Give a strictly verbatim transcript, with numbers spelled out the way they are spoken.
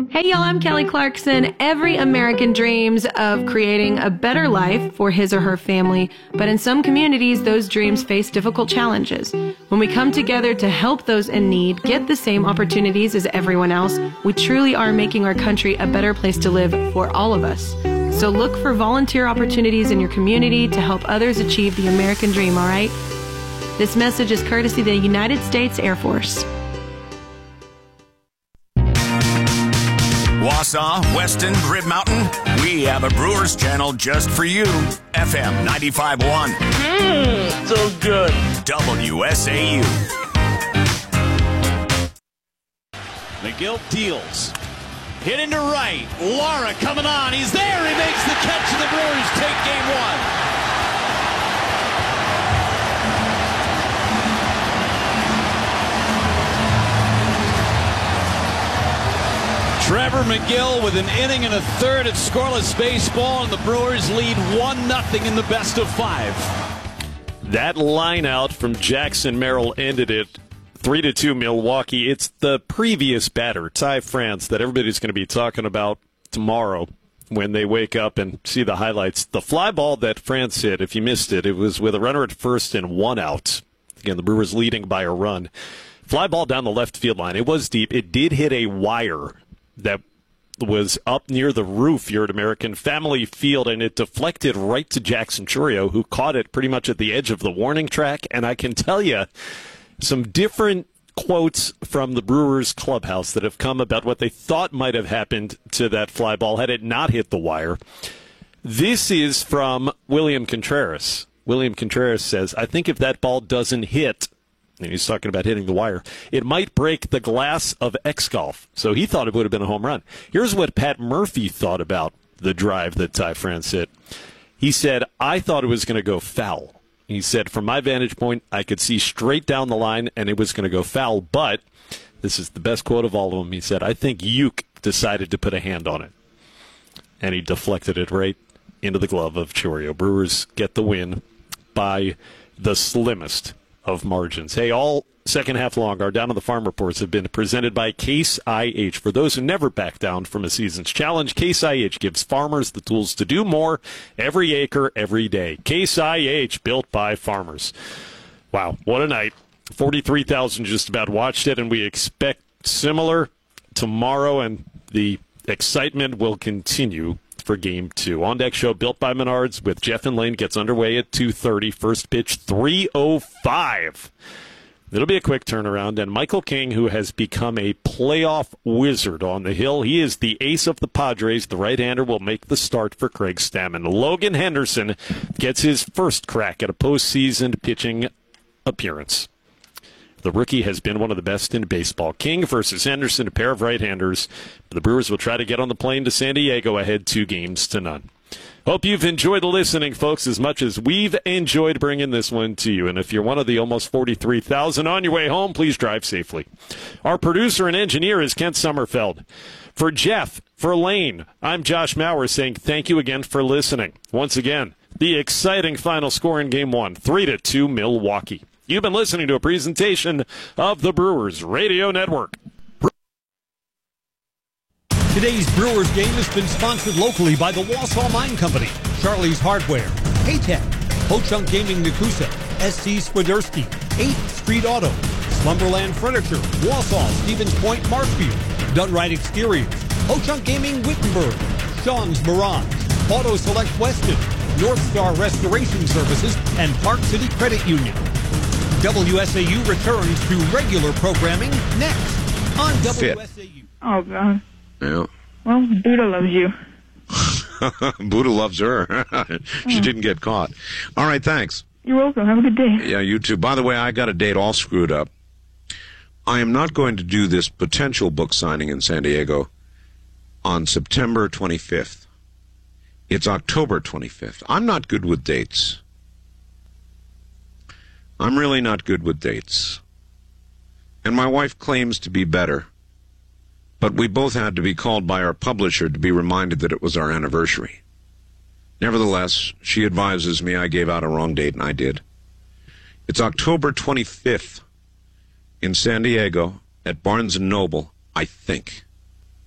Hey y'all, I'm Kelly Clarkson. Every American dreams of creating a better life for his or her family, but in some communities, those dreams face difficult challenges. When we come together to help those in need get the same opportunities as everyone else, we truly are making our country a better place to live for all of us. So look for volunteer opportunities in your community to help others achieve the American dream, all right? This message is courtesy of the United States Air Force. Wausau, Weston, Grid Mountain, we have a Brewers channel just for you. F M ninety-five point one. Mmm, so good. W S A U. McGill deals. Hit into right. Lara coming on. He's there. He makes the catch, and the Brewers take game one. Trevor McGill with an inning and a third at scoreless baseball, and the Brewers lead one nothing in the best of five. That line out from Jackson Merrill ended it three to two Milwaukee. It's the previous batter, Ty France, that everybody's going to be talking about tomorrow when they wake up and see the highlights. The fly ball that France hit, if you missed it, it was with a runner at first and one out. Again, the Brewers leading by a run. Fly ball down the left field line. It was deep. It did hit a wire that was up near the roof here at American Family Field, and it deflected right to Jackson Chourio, who caught it pretty much at the edge of the warning track. And I can tell you some different quotes from the Brewers clubhouse that have come about what they thought might have happened to that fly ball had it not hit the wire. This is from William Contreras. William Contreras says, I think if that ball doesn't hit, and he's talking about hitting the wire, it might break the glass of X-Golf. So he thought it would have been a home run. Here's what Pat Murphy thought about the drive that Ty France hit. He said, I thought it was going to go foul. He said, from my vantage point, I could see straight down the line, and it was going to go foul. But, this is the best quote of all of them, he said, I think Uke decided to put a hand on it. And he deflected it right into the glove of Chourio. Brewers get the win by the slimmest of margins. Hey, all second half long, our Down on the Farm reports have been presented by Case I H. For those who never back down from a season's challenge, Case I H gives farmers the tools to do more every acre, every day. Case I H, built by farmers. Wow, what a night. forty-three thousand just about watched it, and we expect similar tomorrow, and the excitement will continue for game two. On Deck Show built by Menards with Jeff and Lane gets underway at two thirty. First pitch three oh five. It'll be a quick turnaround, and Michael King, who has become a playoff wizard on the hill, he is the ace of the Padres. The right-hander will make the start for Craig Stammen. Logan Henderson gets his first crack at a postseason pitching appearance. The rookie has been one of the best in baseball. King versus Henderson, a pair of right-handers. The Brewers will try to get on the plane to San Diego ahead two games to none. Hope you've enjoyed listening, folks, as much as we've enjoyed bringing this one to you. And if you're one of the almost forty-three thousand on your way home, please drive safely. Our producer and engineer is Kent Sommerfeld. For Jeff, for Lane, I'm Josh Maurer saying thank you again for listening. Once again, the exciting final score in Game one, three to two Milwaukee. You've been listening to a presentation of the Brewers Radio Network. Today's Brewers game has been sponsored locally by the Wausau Mine Company, Charlie's Hardware, K-Tech, Ho-Chunk Gaming Nakusa, S T Swiderski, eighth Street Auto, Slumberland Furniture, Wausau, Stevens Point, Marshfield, Dunright Exteriors, Ho-Chunk Gaming Wittenberg, Sean's Mirage, Auto Select Weston, North Star Restoration Services, and Park City Credit Union. W S A U returns to regular programming next on W S A U. Oh, God. Yeah. Well, Buddha loves you. Buddha loves her. She oh. didn't get caught. All right, thanks. You're welcome. Have a good day. Yeah, you too. By the way, I got a date all screwed up. I am not going to do this potential book signing in San Diego on September twenty-fifth. It's October twenty-fifth. I'm not good with dates. I'm really not good with dates. And my wife claims to be better. But we both had to be called by our publisher to be reminded that it was our anniversary. Nevertheless, she advises me I gave out a wrong date, and I did. It's October twenty-fifth in San Diego at Barnes and Noble, I think.